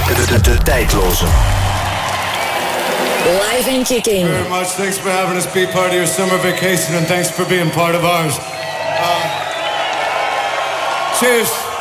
De tijdloze. Live and kicking. Very much. Thanks for having us be part of your summer vacation, and thanks for being part of ours. Cheers.